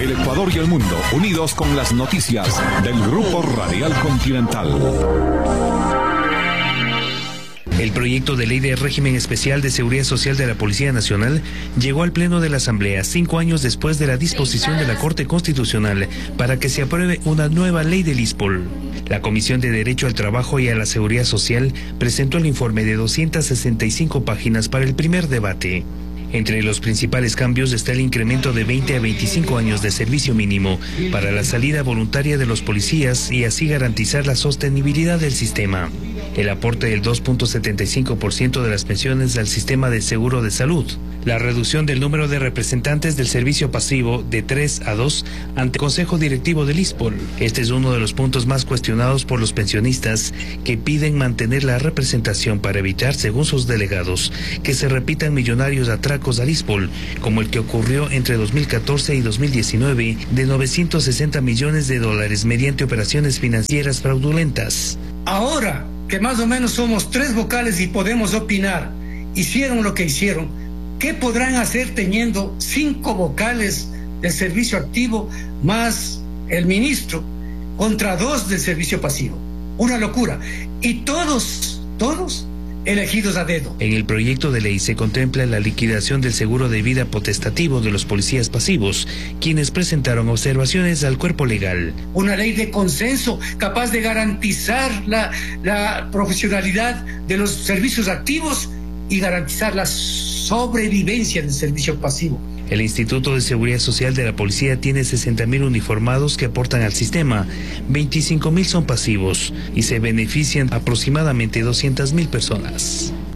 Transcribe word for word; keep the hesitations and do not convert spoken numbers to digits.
El Ecuador y el mundo, unidos con las noticias del Grupo Radial Continental. El proyecto de ley de régimen especial de seguridad social de la Policía Nacional llegó al Pleno de la Asamblea cinco años después de la disposición de la Corte Constitucional para que se apruebe una nueva ley del I S P O L. La Comisión de Derecho al Trabajo y a la Seguridad Social presentó el informe de doscientas sesenta y cinco páginas para el primer debate. Entre los principales cambios está el incremento de veinte a veinticinco años de servicio mínimo para la salida voluntaria de los policías y así garantizar la sostenibilidad del sistema. El aporte del dos punto setenta y cinco por ciento de las pensiones al sistema de seguro de salud. La reducción del número de representantes del servicio pasivo de tres a dos ante el Consejo Directivo del I S P O L. Este es uno de los puntos más cuestionados por los pensionistas que piden mantener la representación para evitar, según sus delegados, que se repitan millonarios atracos al I S P O L, como el que ocurrió entre dos mil catorce y dos mil diecinueve de novecientos sesenta millones de dólares mediante operaciones financieras fraudulentas. Ahora que más o menos somos tres vocales y podemos opinar, hicieron lo que hicieron, ¿qué podrán hacer teniendo cinco vocales del servicio activo más el ministro contra dos del servicio pasivo? Una locura. Y todos, todos elegidos a dedo. En el proyecto de ley se contempla la liquidación del seguro de vida potestativo de los policías pasivos, quienes presentaron observaciones al cuerpo legal. Una ley de consenso capaz de garantizar la, la profesionalidad de los servicios activos y garantizar la sobrevivencia del servicio pasivo. El Instituto de Seguridad Social de la Policía tiene sesenta mil uniformados que aportan al sistema, veinticinco mil son pasivos y se benefician aproximadamente doscientas mil personas.